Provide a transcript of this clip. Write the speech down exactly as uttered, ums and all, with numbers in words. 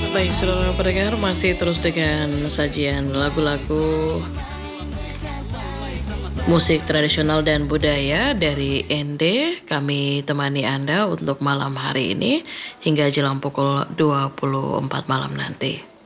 Baik, saudara pendengar, masih terus dengan sajian lagu-lagu musik tradisional dan budaya dari Ende. Kami temani Anda untuk malam hari ini hingga jelang pukul dua puluh empat malam nanti.